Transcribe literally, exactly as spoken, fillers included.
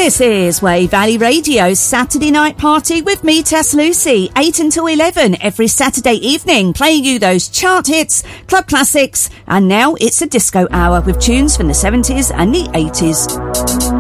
This is Wave Valley Radio's Saturday Night Party with me, Tess Lucy, eight until eleven every Saturday evening, playing you those chart hits, club classics, and now it's a disco hour with tunes from the seventies and the eighties.